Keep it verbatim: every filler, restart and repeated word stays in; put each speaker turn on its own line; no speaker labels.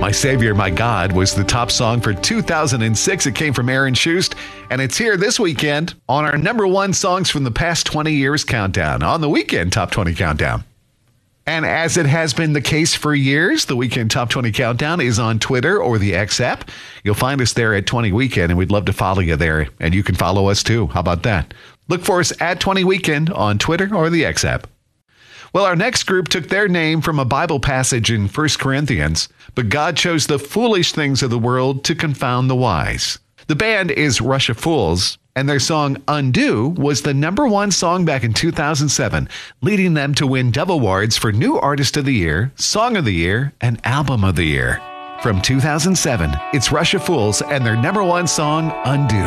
My Savior, My God was the top song for two thousand six. It came from Aaron Shust, and it's here this weekend on our number one songs from the past twenty years countdown, on the Weekend Top twenty Countdown. And as it has been the case for years, the Weekend Top twenty Countdown is on Twitter or the X app. You'll find us there at twenty Weekend, and we'd love to follow you there. And you can follow us too. How about that? Look for us at twenty Weekend on Twitter or the X app. Well, our next group took their name from a Bible passage in First Corinthians, but God chose the foolish things of the world to confound the wise. The band is Russia Fools, and their song Undo was the number one song back in two thousand seven, leading them to win Dove Awards for New Artist of the Year, Song of the Year, and Album of the Year. From two thousand seven, it's Russia Fools and their number one song, Undo.